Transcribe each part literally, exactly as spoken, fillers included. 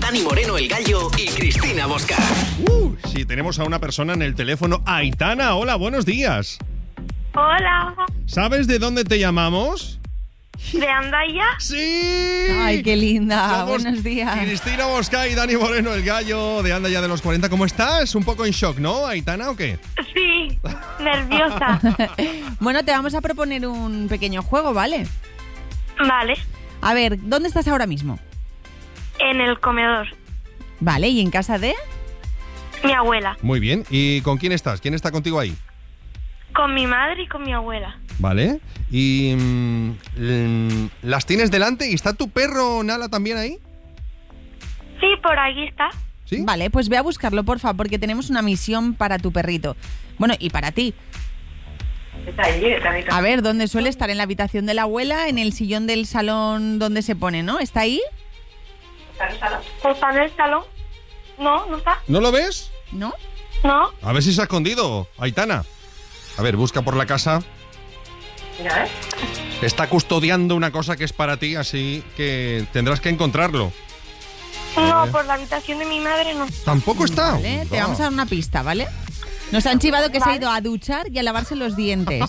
Dani Moreno el Gallo y Cristina Bosca. Uh, sí, tenemos a una persona en el teléfono. Aitana, hola, buenos días. Hola. ¿Sabes de dónde te llamamos? ¿De Andaya? ¡Sí! Ay, qué linda. Somos Buenos días. Cristina Bosca y Dani Moreno el Gallo de Andaya de los cuarenta. ¿Cómo estás? Un poco en shock, ¿no, Aitana, o qué? Sí, nerviosa. Bueno, te vamos a proponer un pequeño juego, ¿vale? Vale, A ver, ¿dónde estás ahora mismo? en el comedor. Vale, ¿y en casa de? Mi abuela. Muy bien. ¿Y con quién estás? ¿Quién está contigo ahí? Con mi madre y con mi abuela. Vale. ¿Y mm, mm, las tienes delante? ¿Y está tu perro Nala también ahí? Sí, por aquí está. ¿Sí? Vale, pues ve a buscarlo, porfa, porque tenemos una misión para tu perrito. Bueno, y para ti. Está ahí, está ahí. A ver, ¿dónde suele estar? ¿En la habitación de la abuela? ¿En el sillón del salón donde se pone, no? ¿Está ahí? Está en el salón. ¿Está en el salón? No, no está. ¿No lo ves? ¿No? No. A ver si se ha escondido, Aitana. A ver, busca por la casa. Mira, ¿eh? Está custodiando una cosa que es para ti, así que tendrás que encontrarlo. No, por la habitación de mi madre no. ¿Tampoco está? Vale, te Ah. vamos a dar una pista, ¿vale? Nos han chivado que se ha ido a duchar y a lavarse los dientes.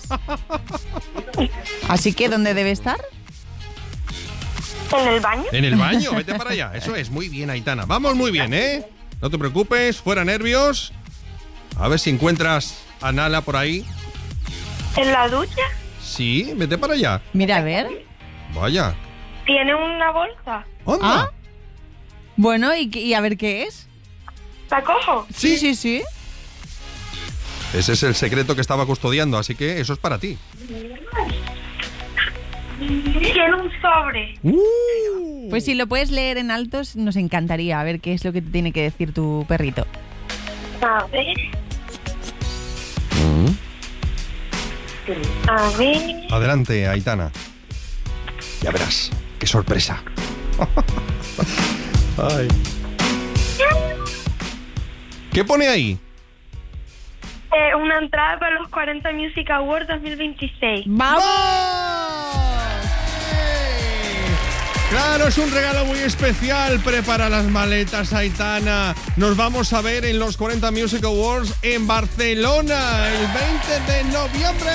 Así que, ¿dónde debe estar? ¿En el baño? En el baño, vete para allá. Eso es, muy bien, Aitana. Vamos muy bien, ¿eh? No te preocupes, fuera nervios. A ver si encuentras a Nala por ahí. ¿En la ducha? Sí, vete para allá. Mira, a ver. Vaya. ¿Tiene una bolsa? ¿Onda? Ah. Bueno, ¿y, qué- y a ver qué es? ¿La cojo? Sí, sí, sí. Ese es el secreto que estaba custodiando, así que eso es para ti. Tiene un sobre. Uh. Pues si lo puedes leer en altos, nos encantaría. A ver qué es lo que te tiene que decir tu perrito. A ver. A ver. Adelante, Aitana. Ya verás, qué sorpresa. Ay. ¿Qué pone ahí? Eh, una entrada para los cuarenta Music Awards dos mil veintiséis. ¡Vamos! Claro, es un regalo muy especial. Prepara las maletas, Aitana. Nos vamos a ver en los cuarenta Music Awards en Barcelona el veinte de noviembre.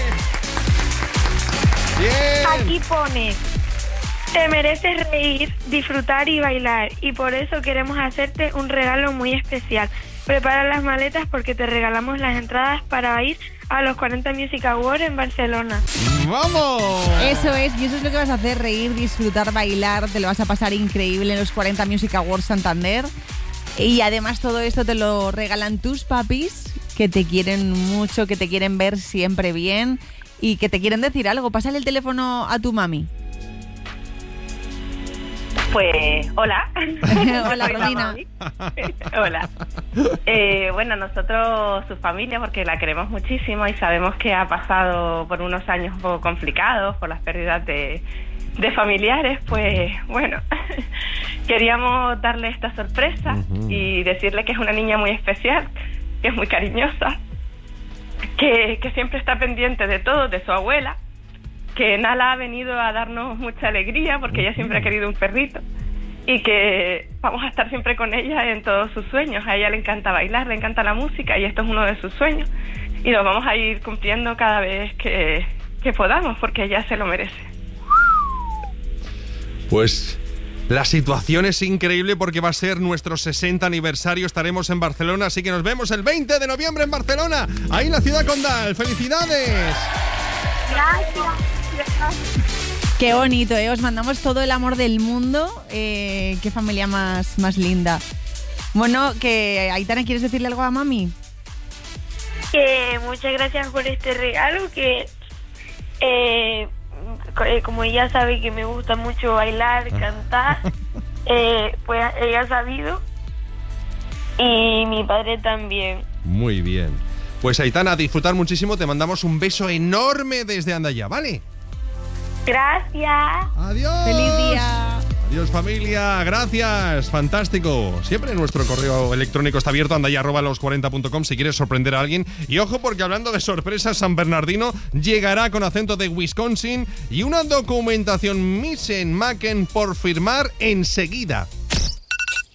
Bien. Aquí pone: te mereces reír, disfrutar y bailar, y por eso queremos hacerte un regalo muy especial. Prepara las maletas porque te regalamos las entradas para ir a los cuarenta Music Awards en Barcelona. ¡Vamos! Eso es, y eso es lo que vas a hacer, reír, disfrutar, bailar, te lo vas a pasar increíble en los cuarenta Music Awards Santander. Y además todo esto te lo regalan tus papis, que te quieren mucho, que te quieren ver siempre bien y que te quieren decir algo. Pásale el teléfono a tu mami. Pues, hola. Hola, Soy la Romina. mami. Hola. Eh, bueno, nosotros, su familia, porque la queremos muchísimo y sabemos que ha pasado por unos años un poco complicados por las pérdidas de, de familiares, pues, bueno, queríamos darle esta sorpresa Ujú. y decirle que es una niña muy especial, que es muy cariñosa, que, que siempre está pendiente de todo, de su abuela, que Nala ha venido a darnos mucha alegría porque ella siempre ha querido un perrito y que vamos a estar siempre con ella en todos sus sueños. A ella le encanta bailar, le encanta la música y esto es uno de sus sueños y lo vamos a ir cumpliendo cada vez que, que podamos porque ella se lo merece. Pues la situación es increíble porque va a ser nuestro sesenta aniversario. Estaremos en Barcelona, así que nos vemos el veinte de noviembre en Barcelona, ahí en la ciudad condal. ¡Felicidades! Gracias. Qué bonito, ¿eh? Os mandamos todo el amor del mundo. Eh, qué familia más, más linda. Bueno, que Aitana, ¿quieres decirle algo a mami? Que muchas gracias por este regalo, que eh, co- eh, como ella sabe que me gusta mucho bailar, cantar, eh, pues ella ha sabido, y mi padre también. Muy bien. Pues Aitana, a disfrutar muchísimo. Te mandamos un beso enorme desde Andaya, ¿vale? Gracias. Adiós. ¡Feliz día! Adiós, familia, gracias, fantástico. Siempre nuestro correo electrónico está abierto, andaya arroba los cuarenta punto com si quieres sorprender a alguien. Y ojo, porque hablando de sorpresas, San Bernardino llegará con acento de Wisconsin y una documentación Misen Macken por firmar enseguida.